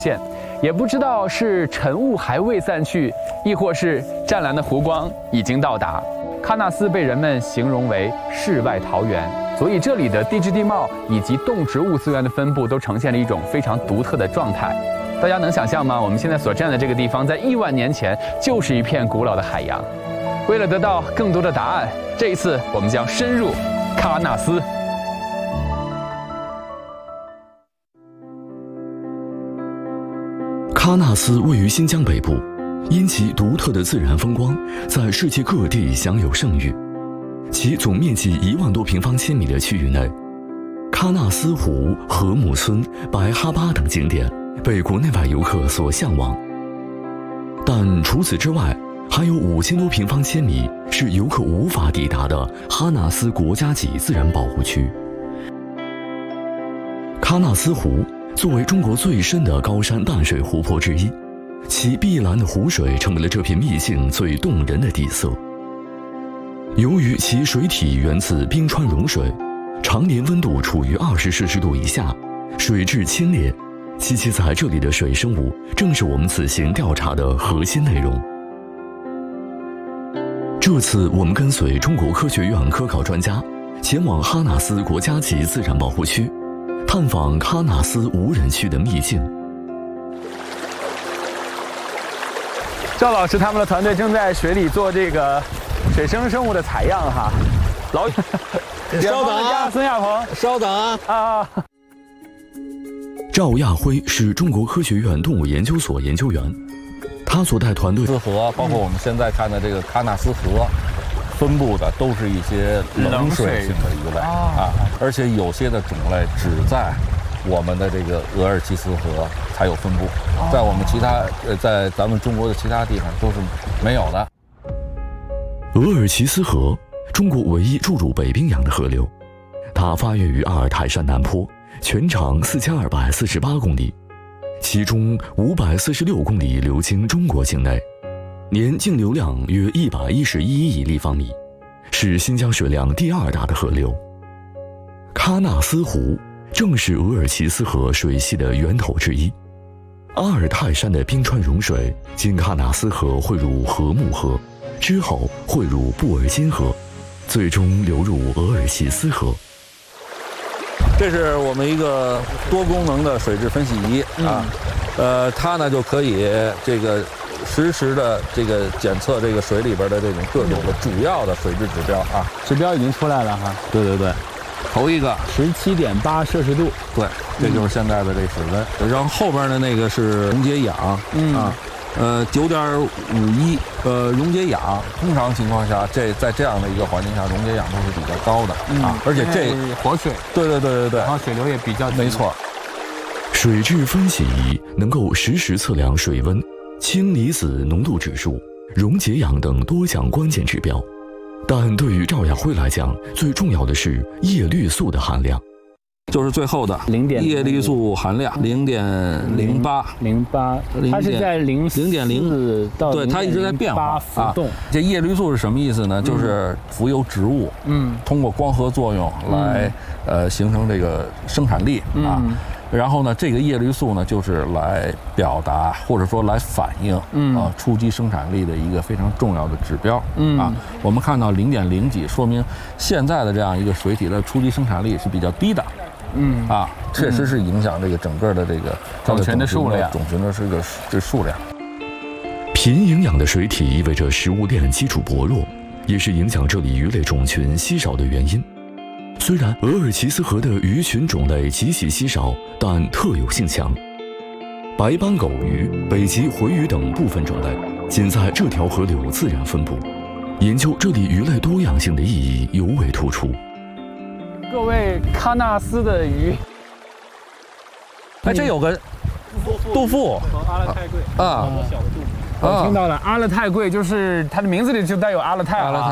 现，也不知道是晨雾还未散去，亦或是湛蓝的湖光已经到达。喀纳斯被人们形容为世外桃源，所以这里的地质地貌以及动植物资源的分布都呈现了一种非常独特的状态。大家能想象吗？我们现在所站的这个地方，在亿万年前就是一片古老的海洋。为了得到更多的答案，这一次我们将深入喀纳斯。 喀纳斯位于新疆北部，因其独特的自然风光，在世界各地享有盛誉。其总面积1万多平方千米的区域内，喀纳斯湖、禾木村、白哈巴等景点被国内外游客所向往。但除此之外，还有5000多平方千米是游客无法抵达的哈纳斯国家级自然保护区。喀纳斯湖作为中国最深的高山淡水湖泊之一，其碧蓝的湖水成为了这片秘境最动人的底色。由于其水体源自冰川融水，常年温度处于20摄氏度以下，水质清冽。栖息在这里的水生物正是我们此行调查的核心内容。这次我们跟随中国科学院科考专家前往哈纳斯国家级自然保护区，探访喀纳斯无人区的秘境。 赵老师他们的团队正在水里做这个水生物的采样哈。老稍等啊， 孙亚鹏， 稍等啊。 赵亚辉是中国科学院动物研究所研究员，他所带团队斯河，包括我们现在看的这个喀纳斯河，分布的都是一些冷水性的鱼类啊，而且有些的种类只在我们的这个额尔齐斯河才有分布，在我们其他在咱们中国的其他地方都是没有的。 额尔齐斯河，中国唯一注入北冰洋的河流，它发源于阿尔泰山南坡，全长4248公里，其中546公里流经中国境内，年净流量约111亿立方米，是新疆水量第2大的河流。喀纳斯湖正是额尔齐斯河水系的源头之一。阿尔泰山的冰川融水经喀纳斯河汇入禾木河，之后汇入布尔津河，最终流入额尔齐斯河。 这是我们一个多功能的水质分析仪啊，它呢就可以这个实时的这个检测这个水里边的这种各种的主要的水质指标啊。 指标已经出来了哈。 对对对，头一个 17.8摄氏度， 对，这就是现在的这水温。然后后边的那个是溶解氧啊。9.51，溶解氧，通常情况下，在这样的一个环境下，溶解氧都是比较高的啊，而且这活水， 对， 然后水流也比较低， 没错。 水质分析仪能够实时测量水温、氢离子浓度指数、溶解氧等多项关键指标，但对于赵亚辉来讲，最重要的是叶绿素的含量。 就是最后的叶绿素含量0.08， 它是在0.04到对，它一直在变化浮动。 这叶绿素是什么意思呢？就是浮游植物，通过光合作用来形成这个生产力啊。然后呢，这个叶绿素呢，就是来表达或者说来反映初级生产力的一个非常重要的指标啊。我们看到0.0几，说明现在的这样一个水体的初级生产力是比较低的。确实是影响这个整个的这个种群的数量， 种群的这数量。 贫营养的水体意味着食物链基础薄弱，也是影响这里鱼类种群稀少的原因。虽然额尔齐斯河的鱼群种类极其稀少，但特有性强。白斑狗鱼、北极回鱼等部分种类仅在这条河流自然分布，研究这里鱼类多样性的意义尤为突出。 各位喀纳斯的鱼， 哎，这有个杜甫， 阿勒泰贵啊， 小的杜甫。 我听到了阿勒泰贵，就是它的名字里就带有阿勒泰。